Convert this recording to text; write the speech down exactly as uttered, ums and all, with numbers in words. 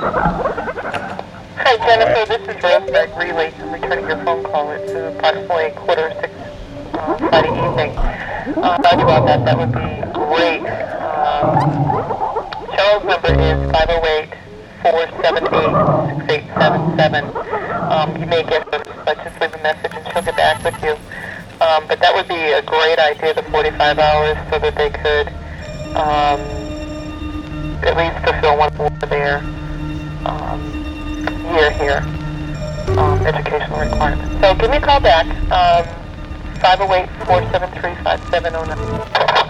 Hi, Jennifer. This is Rosemary Greeley. I'm returning your phone call. It's uh, approximately quarter to six uh, Friday evening. Uh, talk about that. That would be great. Um, Cheryl's number is five oh eight, four seven eight, six eight seven seven. Um, you may get her, but just leave a message and she'll get back with you. Um, but that would be a great idea, the forty-five hours, so that they could um, at least fulfill one of their um, year here um, educational requirements. So give me a call back, um, five oh eight, four seven three, five seven oh nine.